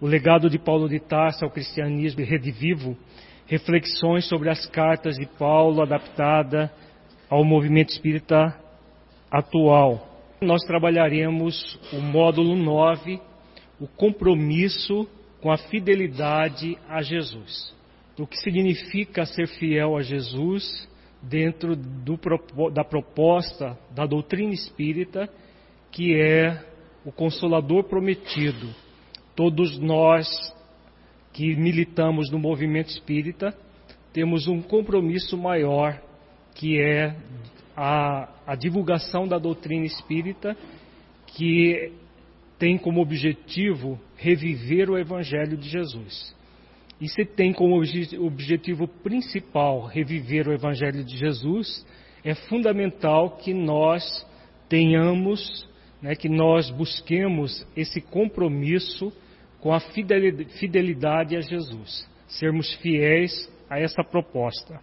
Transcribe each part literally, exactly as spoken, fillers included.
O legado de Paulo de Tarso ao cristianismo e redivivo, reflexões sobre as cartas de Paulo adaptada ao movimento espírita atual. Nós trabalharemos o módulo nove, o compromisso com a fidelidade a Jesus. O que significa ser fiel a Jesus dentro do, da proposta da doutrina espírita, que é o Consolador prometido. Todos nós que militamos no movimento espírita temos um compromisso maior, que é a, a divulgação da doutrina espírita, que tem como objetivo reviver o Evangelho de Jesus. E se tem como objetivo principal reviver o Evangelho de Jesus, é fundamental que nós tenhamos, né, que nós busquemos esse compromisso com a fidelidade a Jesus, sermos fiéis a essa proposta.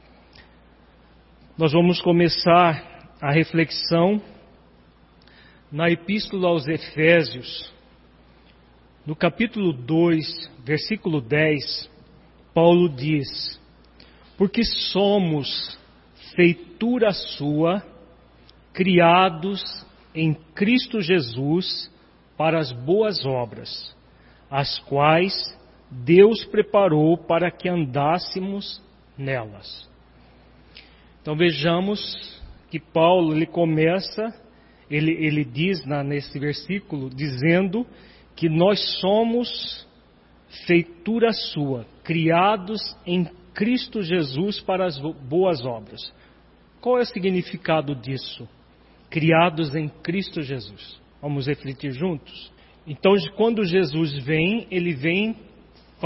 Nós vamos começar a reflexão na Epístola aos Efésios, no capítulo dois, versículo dez, Paulo diz: porque somos feitura sua, criados em Cristo Jesus para as boas obras, as quais Deus preparou para que andássemos nelas. Então vejamos que Paulo ele começa, ele, ele diz na, nesse versículo, dizendo que nós somos feitura sua, criados em Cristo Jesus para as boas obras. Qual é o significado disso? Criados em Cristo Jesus. Vamos refletir juntos? Então, quando Jesus vem, ele vem